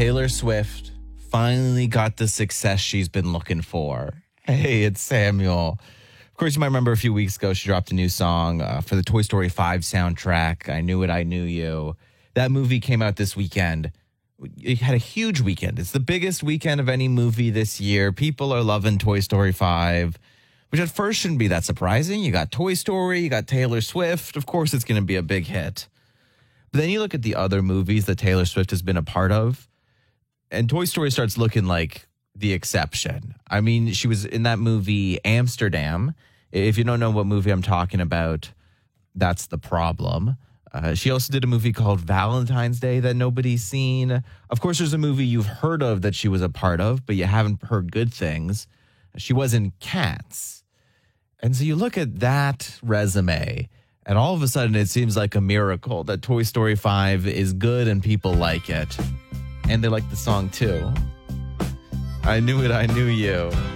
Taylor Swift finally got the success she's been looking for. Hey, it's Samuel. Of course, you might remember a few weeks ago, she dropped a new song for the Toy Story 5 soundtrack, I Knew It, I Knew You. That movie came out this weekend. It had a huge weekend. It's the biggest weekend of any movie this year. People are loving Toy Story 5, which at first shouldn't be that surprising. You got Toy Story, you got Taylor Swift. Of course, it's going to be a big hit. But then you look at the other movies that Taylor Swift has been a part of, and Toy Story starts looking like the exception. I mean, she was in that movie Amsterdam. If you don't know what movie I'm talking about, that's the problem. She also did a movie called Valentine's Day that nobody's seen. Of course, there's a movie you've heard of that she was a part of, but you haven't heard good things. She was in Cats. And so you look at that resume, and all of a sudden it seems like a miracle that Toy Story 5 is good and people like it. And they like the song too. I Knew It, I Knew You.